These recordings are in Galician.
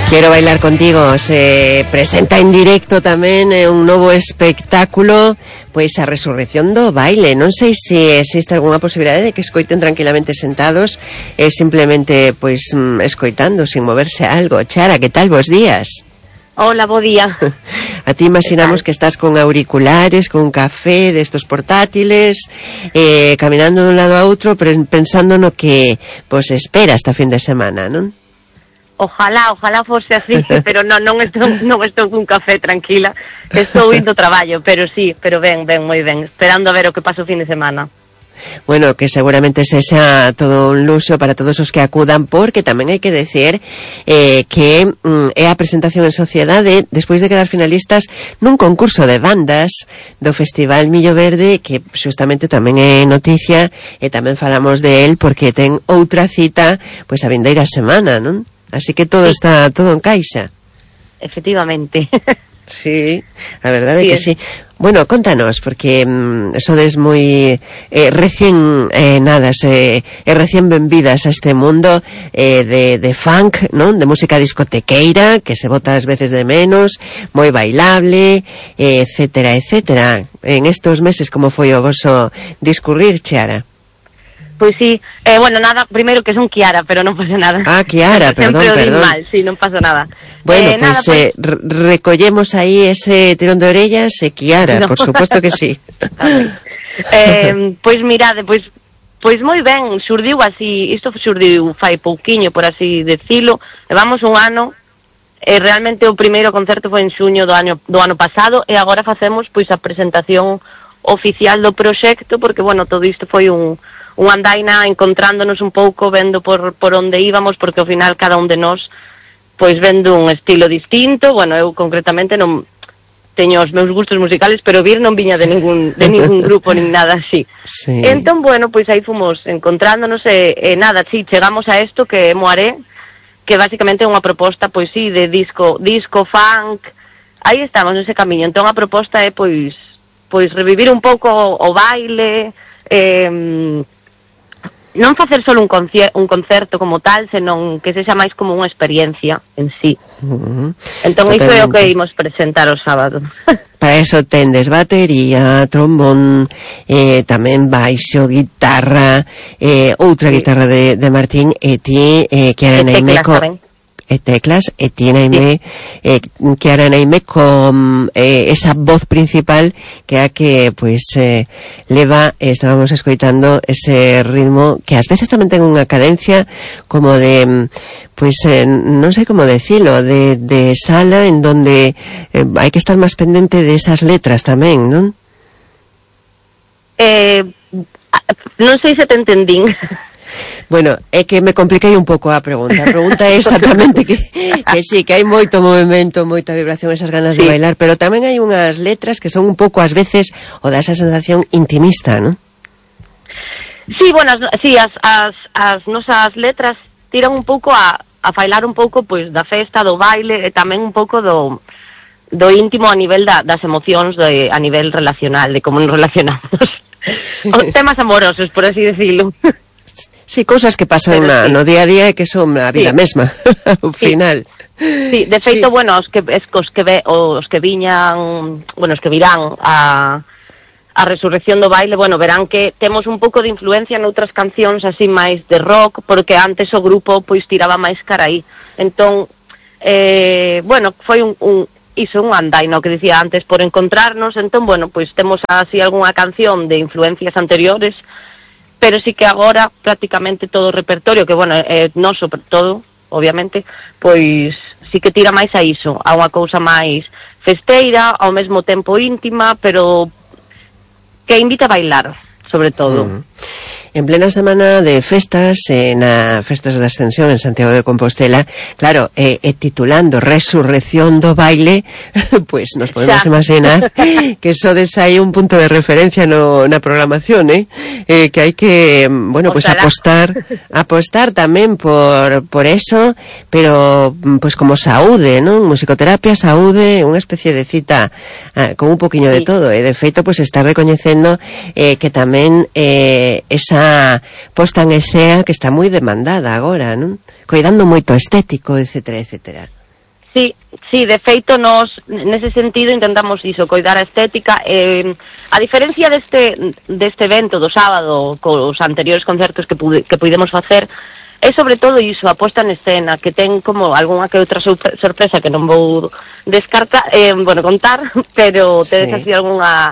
Quero bailar contigo se presenta en directo tamén un novo espectáculo, pois a resurrección do baile. Non sei se existe algunha posibilidade de que escoiten tranquilamente sentados e simplemente pois escoitando sin moverse algo. Chara, que tal? Bos días. Hola, bo día. A ti imaginamos que estás con auriculares, con un café destos portátiles, caminando de un lado a outro, pensando no que vos espera esta fin de semana, non? Ojalá fose así, pero non estou cun café, tranquila, estou indo traballo, pero sí, pero ben, moi ben, esperando a ver o que pasa o fin de semana. Bueno, que seguramente sexa todo un luxo para todos os que acudan, porque tamén hai que decir que é a presentación en sociedade despois de quedar finalistas nun concurso de bandas do Festival Millo Verde, que justamente tamén é noticia e tamén falamos de él porque ten outra cita pois a vindeira semana, non? Así que todo está, todo encaixa. Efectivamente. Sí, a verdade é que sí. Bueno, contanos, porque sodes moi recién recién benvidas a este mundo de funk, non? De música discotequeira, que se bota ás veces de menos, moi bailable, etcétera, etcétera. En estos meses, como foi o voso discurrir, Chiara? Pois sí, bueno, nada, primeiro que son Kiara, pero non pasa nada. Ah, Kiara, perdón. Mal, sí, non pasa nada. Bueno, pues recollemos aí ese tirón de orellas e Kiara, no. Por supuesto que sí. Pois mirade, pois moi ben, xurdiu así, isto xurdiu fai pouquiño, por así decilo, levamos un ano, realmente o primeiro concerto foi en xuño do ano pasado, e agora facemos pois a presentación oficial do proxecto, porque, bueno, todo isto foi un andaina encontrándonos un pouco, vendo por onde íbamos, porque ao final cada un de nós pois vendo un estilo distinto. Bueno, eu concretamente non teño os meus gustos musicales, pero vir non viña de ningún grupo nin nada así. Sí. Entón, bueno, pois aí fomos encontrándonos e nada, sí, chegamos a isto que é Moaré, que basicamente é unha proposta, pois sí, de disco funk. Aí estamos nese camiño. Entón a proposta é pois revivir un pouco o baile, non facer só un concerto como tal, senón que sexa máis como unha experiencia en sí. Entón iso é o que imos presentar o sábado. Para eso tendes batería, trombón, tamén baixo, guitarra, outra guitarra de Martín, e ti, Kiara Naimeco, e teclas, e ti Naime, Kiara Naime con esa voz principal que é a que pois leva, estábamos escoitando ese ritmo que ás veces tamén ten unha cadencia como de pois non sei como decilo, de sala en donde hai que estar máis pendente de esas letras tamén, non? Non sei se te entendín. Bueno, é que me compliquei un pouco a pregunta. A pregunta é exactamente que sí, que hai moito movimento, moita vibración, esas ganas de bailar, pero tamén hai unhas letras que son un pouco, ás veces, o da esa sensación intimista, non? Sí, bueno, sí, as nosas letras tiran un pouco a failar un pouco pois da festa, do baile, e tamén un pouco do íntimo a nivel das emocións, a nivel relacional, de como nos relacionamos. Os temas amorosos, por así decirlo. Sí, cousas que pasan no día a día e que son a vida mesma, ao final. Sí, de feito, bueno, os que viñan, bueno, os que virán a resurrección do baile, bueno, verán que temos un pouco de influencia noutras cancións así máis de rock, porque antes o grupo pois tiraba máis cara aí. Entón, bueno, foi un andaino que dicía antes por encontrarnos. Entón, bueno, pois temos así algunha canción de influencias anteriores, pero sí que agora prácticamente todo o repertorio, que bueno, é noso todo, obviamente, pois sí que tira máis a iso, a unha cousa máis festeira, ao mesmo tempo íntima, pero que invita a bailar, sobre todo. En plena semana de festas, na Festas da Ascensión en Santiago de Compostela, claro, titulando Resurrección do Baile, pues nos podemos imaginar que sodes aí un punto de referencia na programación, que hai que, bueno, pues apostar tamén por eso, pero pues como saúde, non? Musicoterapia, saúde, unha especie de cita con un poquinho de todo, e de feito pues está recoñecendo que tamén esa posta en escena que está moi demandada agora, non? Coidando moito estético, etcétera, etcétera. Sí, de feito nos nese sentido intentamos iso, coidar a estética, a diferencia deste evento do sábado cos anteriores concertos que pudemos facer, é sobre todo iso, a posta en escena, que ten como algunha que outra sorpresa que non vou descartar, contar, pero tedes así algunha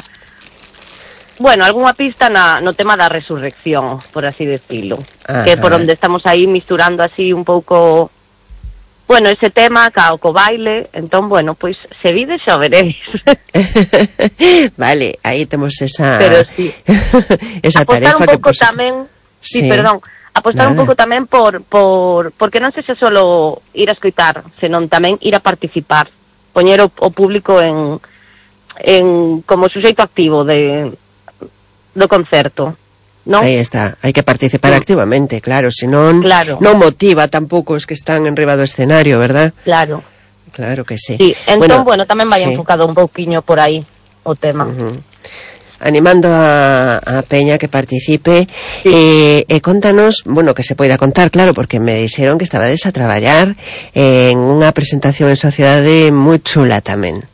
pista no tema da resurrección, por así decirlo. Ajá. Que por onde estamos aí misturando así un pouco, ese tema co baile, entón, pois se vides xa veréis. Vale, aí temos esa pero sí. esa tarefa que pouco tamén, apostar un pouco tamén porque non sexa solo ir a escoitar, senón tamén ir a participar, poñer o público en como suxeito activo do concerto. ¿No? Aí está, hai que participar activamente, claro, senón non motiva tampouco os que están enriba do escenario, verdad? Claro que sí. Sí, entón, tamén vai enfocado un pouquiño por aí o tema. Animando a Peña que participe, contanos, que se poida contar, claro, porque me dixeron que estabades a traballar en unha presentación en sociedade moi chula tamén.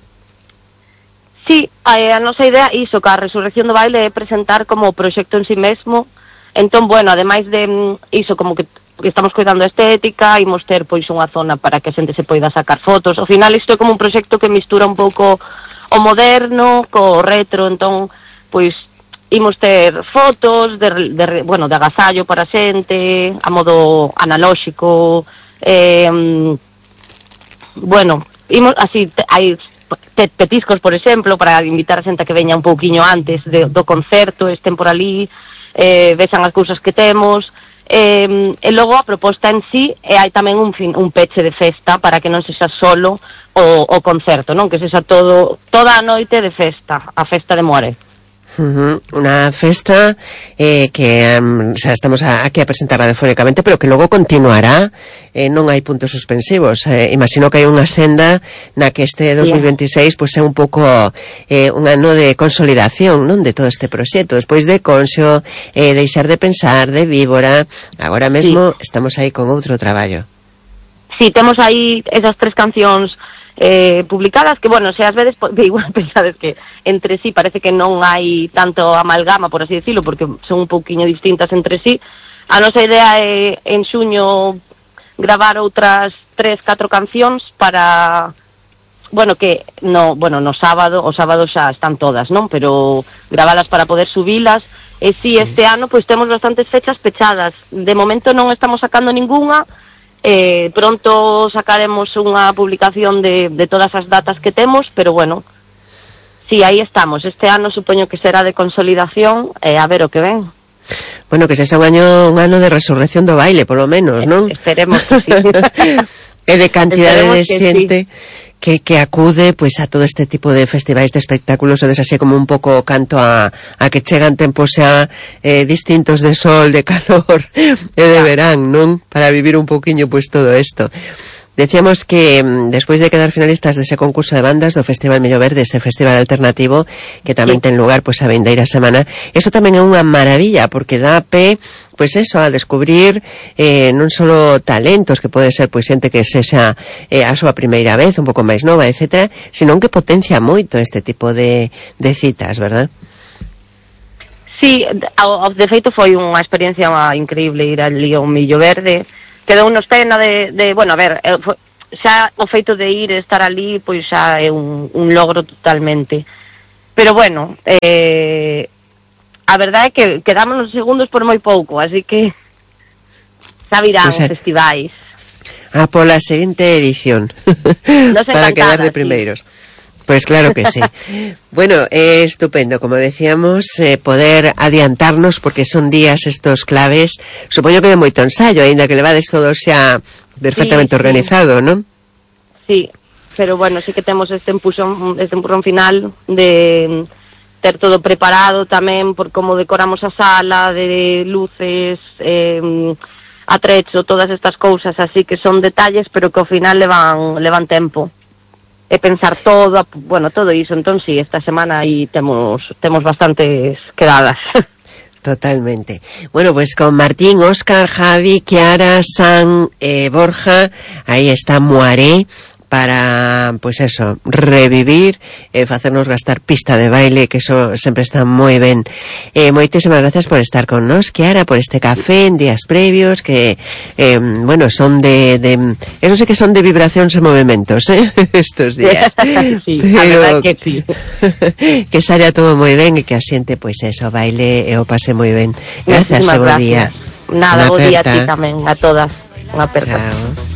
Sí, a nosa idea iso, que a Resurrección do Baile é presentar como proxecto en si mesmo. Entón, ademais de iso, como que estamos cuidando a estética, imos ter pois unha zona para que a xente se poida sacar fotos. Ao final isto é como un proxecto que mistura un pouco o moderno co retro, entón, pois imos ter fotos de agasallo para a xente, a modo analóxico, imos así, hai petiscos, por exemplo, para invitar a xente a que veña un pouquiño antes do concerto, estén por ali, vexan as cousas que temos, e logo a proposta en sí, hai tamén un peche de festa para que non sexa solo o concerto, non? Que sexa toda a noite de festa, a festa de Moare. Unha festa que estamos aquí a presentar radiofónicamente, pero que logo continuará, non hai puntos suspensivos. Imagino que hai unha senda na que este 2026 pois é un pouco un ano de consolidación, non, de todo este proxecto. Despois de Conxo, Deixar de Pensar, de Víbora, agora mesmo estamos aí con outro traballo. Sí, temos aí esas 3 cancións publicadas, que, se ás veces igual pensades que entre sí parece que non hai tanto amalgama, por así decirlo, porque son un pouquiño distintas entre sí. A nosa idea é en xuño gravar outras 3-4 cancións para, que no sábado, o sábado xa están todas, non? Pero gravalas para poder subilas. E si este ano pois temos bastantes fechas pechadas. De momento non estamos sacando ningunha. Pronto sacaremos unha publicación de todas as datas que temos, pero sí, aí estamos. Este ano supoño que será de consolidación, a ver o que ven. Que sexa un ano de resurrección do baile, polo menos, non? Esperemos que sí. E de cantidade de xente que acude pois a todo este tipo de festivais de espectáculos, ou así como un pouco canto a que chegan tempos xa distintos de sol, de calor e de verán, non? Para vivir un pouquiño pois todo isto. Decíamos que despois de quedar finalistas dese concurso de bandas do Festival Millo Verde, ese festival alternativo que tamén ten lugar pois a vindeira semana, eso tamén é unha maravilla, porque dá pé pois eso, a descubrir non só talentos, que pode ser pois xente que sexa a súa primeira vez, un pouco máis nova, etcétera, senón que potencia moito este tipo de citas, verdad? Sí, de feito foi unha experiencia increíble ir ali ao Millo Verde. Quedou nos pena xa o feito de ir e estar ali, pois xa é un logro totalmente. Pero a verdade é que quedamos nos segundos por moi pouco, así que xa virán os festivais. Pola seguinte edición, para quedar de primeiros. Pues claro que sí. É estupendo, como decíamos, poder adiantarnos, porque son días estos claves, supoño que de moito ensayo, aínda que levades todo xa perfectamente organizado, non? Sí, pero sí que temos este empurrón final de ter todo preparado tamén por como decoramos a sala, de luces, atrecho, todas estas cousas, así que son detalles, pero que ao final levan tempo. E pensar todo iso. Entón, sí, esta semana aí temos bastantes quedadas. Totalmente. Pues con Martín, Óscar, Javi, Kiara, San, Borja, aí está Moaré, para, pues eso, revivir, facernos gastar pista de baile, que eso sempre está moi ben. Moitísimas gracias por estar con nos, Chiara, por este café en días previos, que, bueno, son eso sí que son de vibracións e movimentos, estos días. Sí, pero, a verdade que sí. Que saia todo moi ben e que a xente, pois eso, baile e o pase moi ben. Gracias, bo día. Nada, bo día a ti tamén, a todas. Unha aperta. Chao.